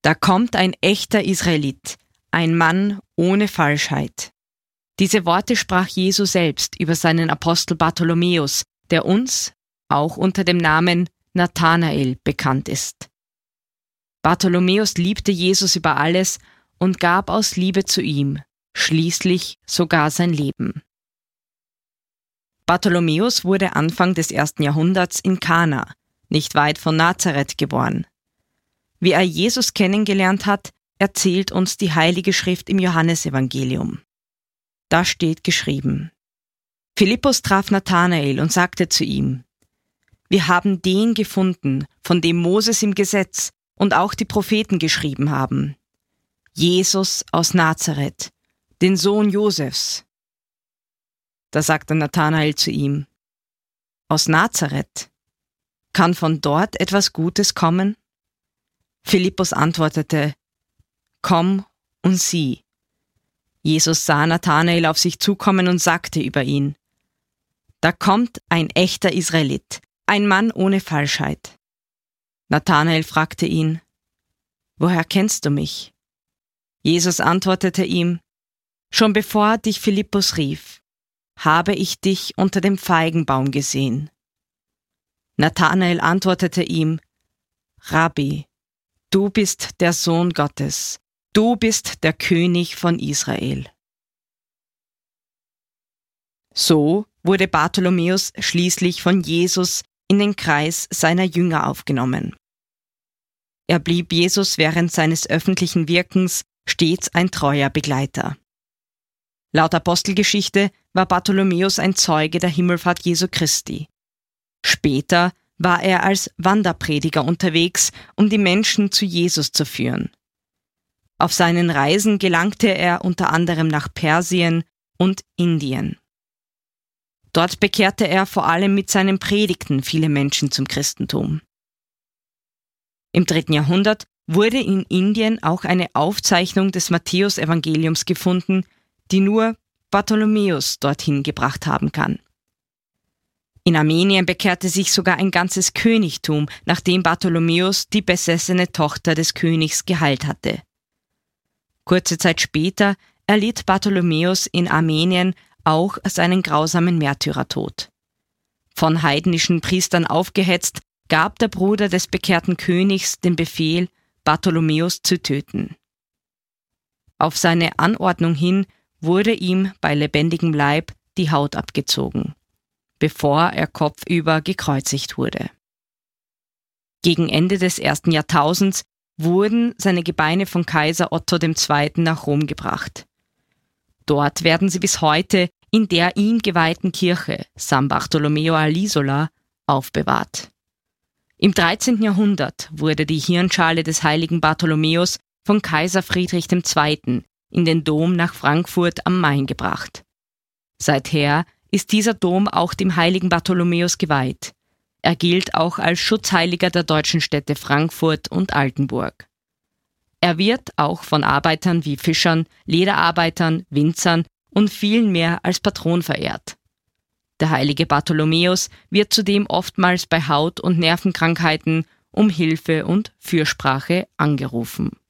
Da kommt ein echter Israelit, ein Mann ohne Falschheit. Diese Worte sprach Jesu selbst über seinen Apostel Bartholomäus, der uns auch unter dem Namen Nathanael bekannt ist. Bartholomäus liebte Jesus über alles und gab aus Liebe zu ihm, schließlich sogar sein Leben. Bartholomäus wurde Anfang des 1. Jahrhunderts in Kana, nicht weit von Nazareth, geboren. Wie er Jesus kennengelernt hat, erzählt uns die Heilige Schrift im Johannesevangelium. Da steht geschrieben: Philippus traf Nathanael und sagte zu ihm: Wir haben den gefunden, von dem Moses im Gesetz und auch die Propheten geschrieben haben. Jesus aus Nazareth, den Sohn Josefs. Da sagte Nathanael zu ihm: Aus Nazareth? Kann von dort etwas Gutes kommen? Philippus antwortete: Komm und sieh. Jesus sah Nathanael auf sich zukommen und sagte über ihn: Da kommt ein echter Israelit, ein Mann ohne Falschheit. Nathanael fragte ihn: Woher kennst du mich? Jesus antwortete ihm: Schon bevor dich Philippus rief, habe ich dich unter dem Feigenbaum gesehen. Nathanael antwortete ihm: Rabbi, du bist der Sohn Gottes, du bist der König von Israel. So wurde Bartholomäus schließlich von Jesus in den Kreis seiner Jünger aufgenommen. Er blieb Jesus während seines öffentlichen Wirkens stets ein treuer Begleiter. Laut Apostelgeschichte war Bartholomäus ein Zeuge der Himmelfahrt Jesu Christi. Später war er als Wanderprediger unterwegs, um die Menschen zu Jesus zu führen. Auf seinen Reisen gelangte er unter anderem nach Persien und Indien. Dort bekehrte er vor allem mit seinen Predigten viele Menschen zum Christentum. Im 3. Jahrhundert wurde in Indien auch eine Aufzeichnung des Matthäus-Evangeliums gefunden, die nur Bartholomäus dorthin gebracht haben kann. In Armenien bekehrte sich sogar ein ganzes Königtum, nachdem Bartholomäus die besessene Tochter des Königs geheilt hatte. Kurze Zeit später erlitt Bartholomäus in Armenien auch seinen grausamen Märtyrertod. Von heidnischen Priestern aufgehetzt, gab der Bruder des bekehrten Königs den Befehl, Bartholomäus zu töten. Auf seine Anordnung hin wurde ihm bei lebendigem Leib die Haut abgezogen, bevor er kopfüber gekreuzigt wurde. Gegen Ende des 1. Jahrtausends wurden seine Gebeine von Kaiser Otto II. Nach Rom gebracht. Dort werden sie bis heute in der ihm geweihten Kirche San Bartolomeo all'Isola aufbewahrt. Im 13. Jahrhundert wurde die Hirnschale des heiligen Bartholomäus von Kaiser Friedrich II. In den Dom nach Frankfurt am Main gebracht. Seither ist dieser Dom auch dem heiligen Bartholomäus geweiht. Er gilt auch als Schutzheiliger der deutschen Städte Frankfurt und Altenburg. Er wird auch von Arbeitern wie Fischern, Lederarbeitern, Winzern und vielen mehr als Patron verehrt. Der heilige Bartholomäus wird zudem oftmals bei Haut- und Nervenkrankheiten um Hilfe und Fürsprache angerufen.